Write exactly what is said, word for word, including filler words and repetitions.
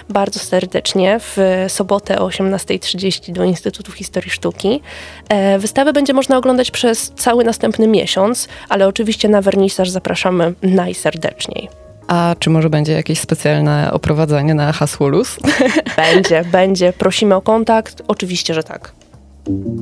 bardzo serdecznie w sobotę o osiemnasta trzydzieści do Instytutu Historii Sztuki. Wystawę będzie można oglądać przez cały następny miesiąc, ale oczywiście na wernisaż zapraszamy najserdeczniej. A czy może będzie jakieś specjalne oprowadzanie na hasło luz? Będzie, będzie. Prosimy o kontakt. Oczywiście, że tak.